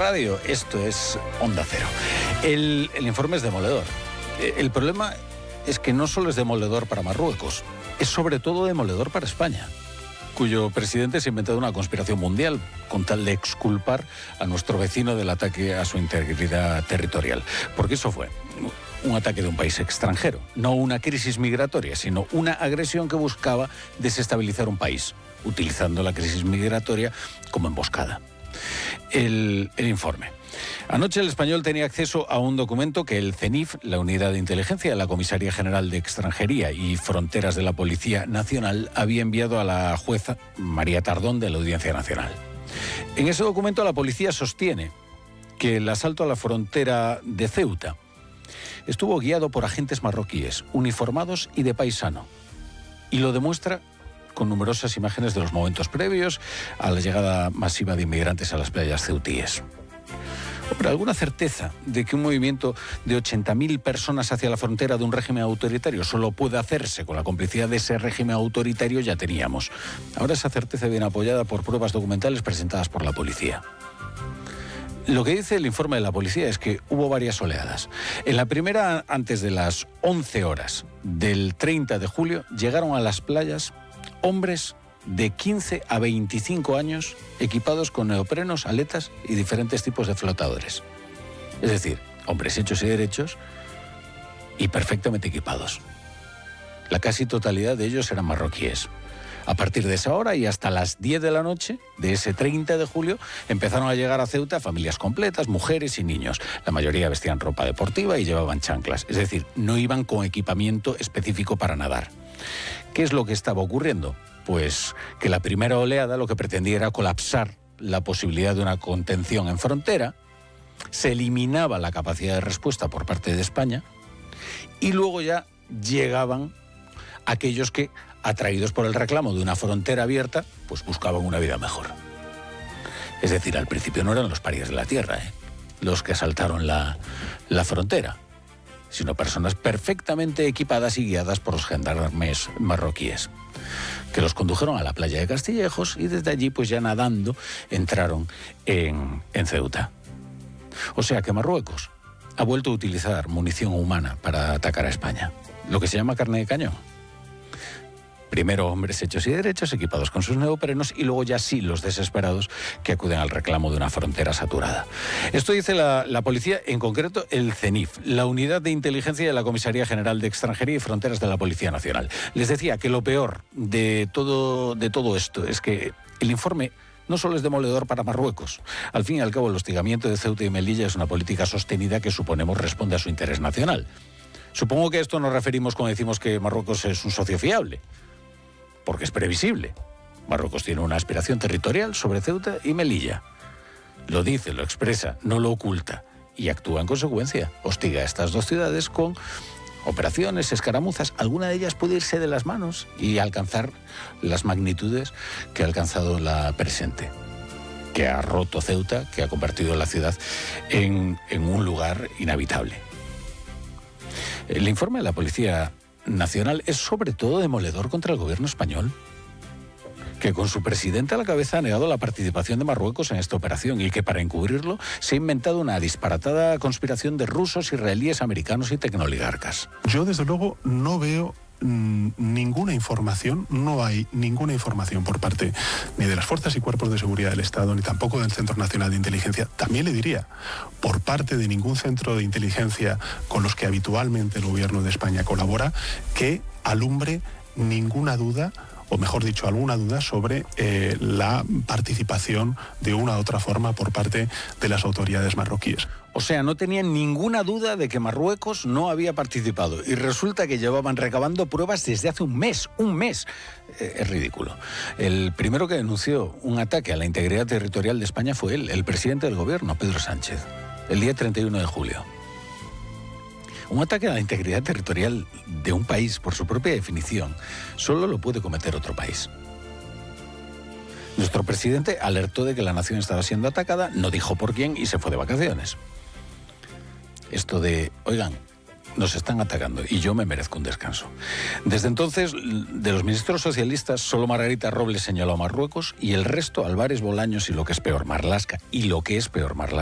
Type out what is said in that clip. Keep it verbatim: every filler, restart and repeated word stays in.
Radio, esto es Onda Cero. El, el informe es demoledor. El problema es que no solo es demoledor para Marruecos, es sobre todo demoledor para España, cuyo presidente se ha inventado una conspiración mundial con tal de exculpar a nuestro vecino del ataque a su integridad territorial. Porque eso fue un ataque de un país extranjero, no una crisis migratoria, sino una agresión que buscaba desestabilizar un país, utilizando la crisis migratoria como emboscada. El, el informe. Anoche el Español tenía acceso a un documento que el CENIF, la Unidad de Inteligencia de la Comisaría General de Extranjería y Fronteras de la Policía Nacional, había enviado a la jueza María Tardón de la Audiencia Nacional. En ese documento la policía sostiene que el asalto a la frontera de Ceuta estuvo guiado por agentes marroquíes, uniformados y de paisano, y lo demuestra con numerosas imágenes de los momentos previos a la llegada masiva de inmigrantes a las playas ceutíes. Hombre, alguna certeza de que un movimiento de ochenta mil personas hacia la frontera de un régimen autoritario solo puede hacerse con la complicidad de ese régimen autoritario ya teníamos. Ahora esa certeza viene apoyada por pruebas documentales presentadas por la policía. Lo que dice el informe de la policía es que hubo varias oleadas. En la primera, antes de las once horas del treinta de julio, llegaron a las playas hombres de quince a veinticinco años equipados con neoprenos, aletas y diferentes tipos de flotadores. Es decir, hombres hechos y derechos y perfectamente equipados. La casi totalidad de ellos eran marroquíes. A partir de esa hora y hasta las diez de la noche de ese treinta de julio empezaron a llegar a Ceuta familias completas, mujeres y niños. La mayoría vestían ropa deportiva y llevaban chanclas. Es decir, no iban con equipamiento específico para nadar. ¿Qué es lo que estaba ocurriendo? Pues que la primera oleada lo que pretendía era colapsar la posibilidad de una contención en frontera, se eliminaba la capacidad de respuesta por parte de España y luego ya llegaban aquellos que, atraídos por el reclamo de una frontera abierta, pues buscaban una vida mejor. Es decir, al principio no eran los parias de la tierra, ¿eh? los que asaltaron la, la frontera, sino personas perfectamente equipadas y guiadas por los gendarmes marroquíes, que los condujeron a la playa de Castillejos y desde allí, pues ya nadando, entraron en, en Ceuta. O sea que Marruecos ha vuelto a utilizar munición humana para atacar a España, lo que se llama carne de cañón. Primero hombres hechos y derechos, equipados con sus neoprenos, y luego ya sí los desesperados que acuden al reclamo de una frontera saturada. Esto dice la, la policía, en concreto el CENIF, la Unidad de Inteligencia de la Comisaría General de Extranjería y Fronteras de la Policía Nacional. Les decía que lo peor de todo, de todo esto es que el informe no solo es demoledor para Marruecos. Al fin y al cabo, el hostigamiento de Ceuta y Melilla es una política sostenida que suponemos responde a su interés nacional. Supongo que a esto nos referimos cuando decimos que Marruecos es un socio fiable, porque es previsible. Marruecos tiene una aspiración territorial sobre Ceuta y Melilla. Lo dice, lo expresa, no lo oculta y actúa en consecuencia. Hostiga a estas dos ciudades con operaciones, escaramuzas. Alguna de ellas puede irse de las manos y alcanzar las magnitudes que ha alcanzado la presente, que ha roto Ceuta, que ha convertido la ciudad en, en un lugar inhabitable. El informe de la Policía Nacional es sobre todo demoledor contra el gobierno español, que con su presidente a la cabeza ha negado la participación de Marruecos en esta operación y que para encubrirlo se ha inventado una disparatada conspiración de rusos, israelíes, americanos y tecnoligarcas. Yo desde luego no veo mmm, ninguna información, no hay ninguna información por parte ni de las fuerzas y cuerpos de seguridad del Estado, ni tampoco del Centro Nacional de Inteligencia, también le diría, por parte de ningún centro de inteligencia con los que habitualmente el gobierno de España colabora, que alumbre ninguna duda, o mejor dicho, alguna duda sobre eh, la participación de una u otra forma por parte de las autoridades marroquíes. O sea, no tenían ninguna duda de que Marruecos no había participado y resulta que llevaban recabando pruebas desde hace un mes, un mes. Eh, es ridículo. El primero que denunció un ataque a la integridad territorial de España fue él, el presidente del gobierno, Pedro Sánchez, el día treinta y uno de julio. Un ataque a la integridad territorial de un país, por su propia definición, solo lo puede cometer otro país. Nuestro presidente alertó de que la nación estaba siendo atacada, no dijo por quién y se fue de vacaciones. Esto de, oigan, nos están atacando y yo me merezco un descanso. Desde entonces, de los ministros socialistas, solo Margarita Robles señaló a Marruecos y el resto, Álvarez, Bolaños y lo que es peor, Marlaska, y lo que es peor, Marlaska.